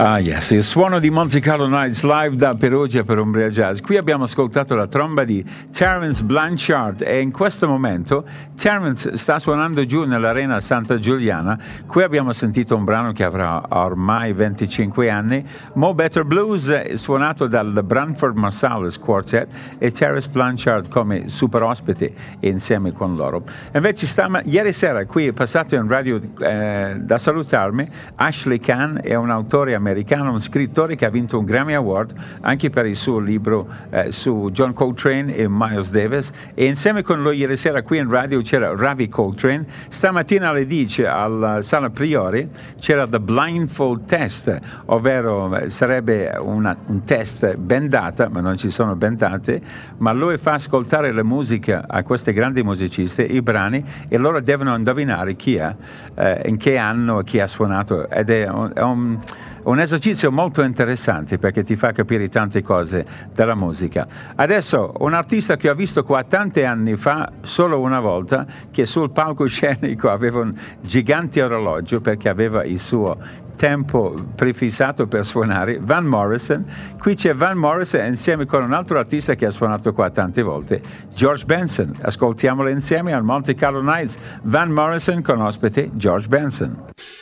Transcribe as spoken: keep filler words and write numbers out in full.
Ah yes, il suono di Monte Carlo Nights live da Perugia per Umbria Jazz. Qui abbiamo ascoltato la tromba di Terence Blanchard e in questo momento Terence sta suonando giù nell'Arena Santa Giuliana. Qui abbiamo sentito un brano che avrà ormai venticinque anni, Mo Better Blues, suonato dal Branford Marsalis Quartet e Terence Blanchard come super ospite insieme con loro. Invece stam- ieri sera qui è passato in radio eh, da salutarmi Ashley Kahn, è un autore americano, un scrittore che ha vinto un Grammy Award anche per il suo libro eh, su John Coltrane e Miles Davis, e insieme con lui ieri sera qui in radio c'era Ravi Coltrane. Stamattina alle dieci alla Sala Priori c'era The Blindfold Test, ovvero eh, sarebbe una, un test bendata, ma non ci sono bendate, ma lui fa ascoltare la musica a queste grandi musiciste, i brani, e loro devono indovinare chi è, eh, in che anno, chi ha suonato, ed è un, è un un esercizio molto interessante perché ti fa capire tante cose della musica. Adesso un artista che ho visto qua tanti anni fa, solo una volta, che sul palcoscenico aveva un gigante orologio perché aveva il suo tempo prefissato per suonare, Van Morrison. Qui c'è Van Morrison insieme con un altro artista che ha suonato qua tante volte, George Benson. Ascoltiamolo insieme al Monte Carlo Nights, Van Morrison con ospite George Benson.